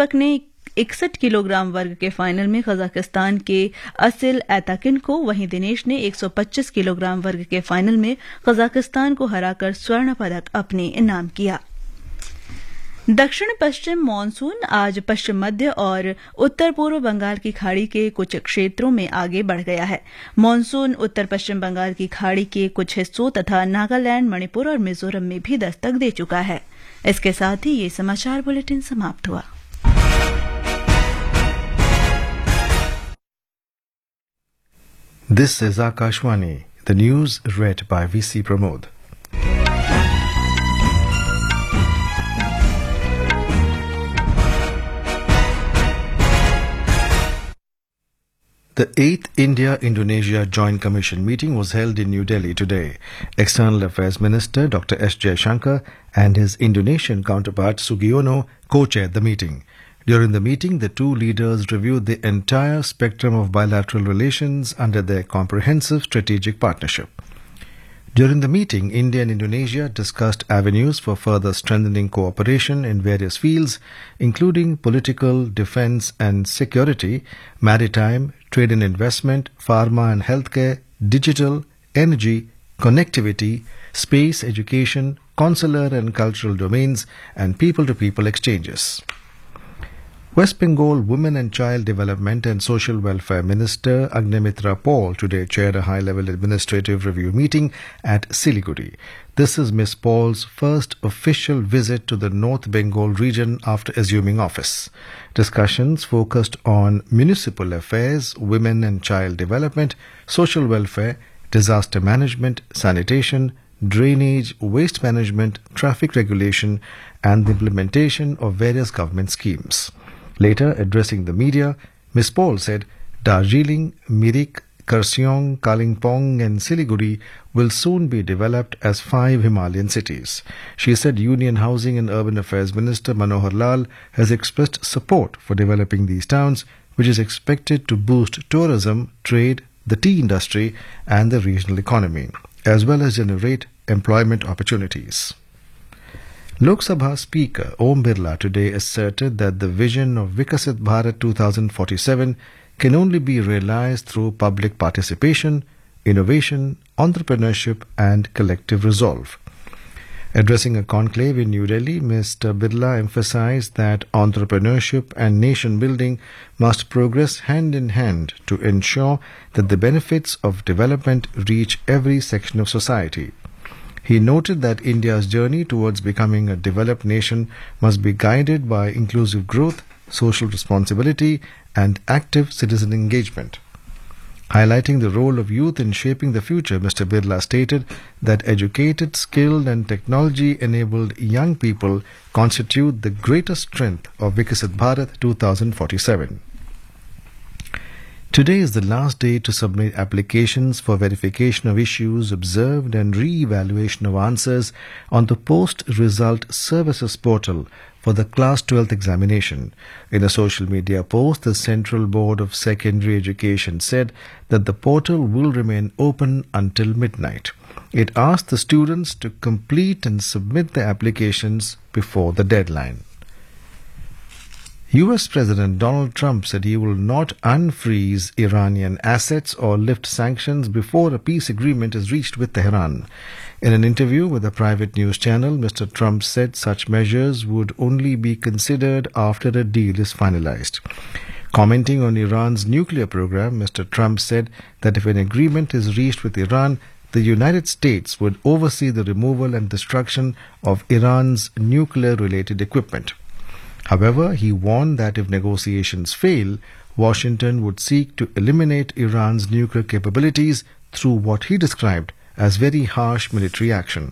दीपक ने 61 किलोग्राम वर्ग के फाइनल में कजाकिस्तान के असिल एताकिन को, वहीं दिनेश ने 125 किलोग्राम वर्ग के फाइनल में कजाकिस्तान को हराकर स्वर्ण पदक अपने नाम किया। दक्षिण पश्चिम मानसून आज पश्चिम मध्य और उत्तर पूर्व बंगाल की खाड़ी के कुछ क्षेत्रों में आगे बढ़ गया है। मानसून उत्तर पश्चिम बंगाल की खाड़ी के कुछ हिस्सों तथा नागालैंड, मणिपुर और मिजोरम में भी दस्तक दे चुका है। इसके साथ ही ये समाचार बुलेटिन समाप्त हुआ। This is Akashwani. The news read by VC Pramod. The 8th India-Indonesia Joint Commission meeting was held in New Delhi today. External Affairs Minister Dr. S. Jaishankar and his Indonesian counterpart Sugiono co-chaired the meeting. During the meeting, the two leaders reviewed the entire spectrum of bilateral relations under their comprehensive strategic partnership. During the meeting, India and Indonesia discussed avenues for further strengthening cooperation in various fields, including political, defense and security, maritime, trade and investment, pharma and healthcare, digital, energy, connectivity, space, education, consular and cultural domains, and people-to-people exchanges. West Bengal Women and Child Development and Social Welfare Minister Agnimitra Paul today chaired a high-level administrative review meeting at Siliguri. This is Ms. Paul's first official visit to the North Bengal region after assuming office. Discussions focused on municipal affairs, women and child development, social welfare, disaster management, sanitation, drainage, waste management, traffic regulation, and the implementation of various government schemes. Later, addressing the media, Ms. Paul said Darjeeling, Mirik, Kurseong, Kalimpong and Siliguri will soon be developed as 5 Himalayan cities. She said Union Housing and Urban Affairs Minister Manohar Lal has expressed support for developing these towns, which is expected to boost tourism, trade, the tea industry and the regional economy, as well as generate employment opportunities. Lok Sabha Speaker Om Birla today asserted that the vision of Vikasit Bharat 2047 can only be realized through public participation, innovation, entrepreneurship and collective resolve. Addressing a conclave in New Delhi, Mr. Birla emphasized that entrepreneurship and nation building must progress hand in hand to ensure that the benefits of development reach every section of society. He noted that India's journey towards becoming a developed nation must be guided by inclusive growth, social responsibility, and active citizen engagement. Highlighting the role of youth in shaping the future, Mr. Birla stated that educated, skilled, and technology-enabled young people constitute the greatest strength of Vikasit Bharat 2047. Today is the last day to submit applications for verification of issues observed and re-evaluation of answers on the Post-Result Services portal for the Class 12th examination. In a social media post, the Central Board of Secondary Education said that the portal will remain open until midnight. It asked the students to complete and submit their applications before the deadline. US President Donald Trump said he will not unfreeze Iranian assets or lift sanctions before a peace agreement is reached with Tehran. In an interview with a private news channel, Mr. Trump said such measures would only be considered after a deal is finalized. Commenting on Iran's nuclear program, Mr. Trump said that if an agreement is reached with Iran, the United States would oversee the removal and destruction of Iran's nuclear-related equipment. However, he warned that if negotiations fail, Washington would seek to eliminate Iran's nuclear capabilities through what he described as very harsh military action.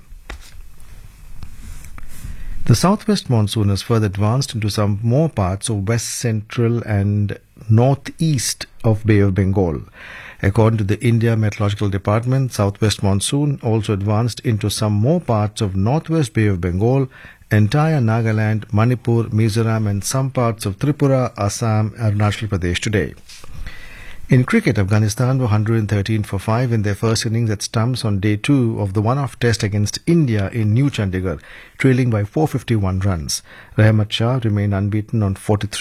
The southwest monsoon has further advanced into some more parts of west central and northeast of Bay of Bengal. According to the India Meteorological Department, southwest monsoon also advanced into some more parts of northwest Bay of Bengal, entire Nagaland, Manipur, Mizoram and some parts of Tripura, Assam and Arunachal Pradesh today. In cricket, Afghanistan were 113 for 5 in their first innings at stumps on day 2 of the one-off test against India in New Chandigarh, trailing by 451 runs. Rahmat Shah remained unbeaten on 43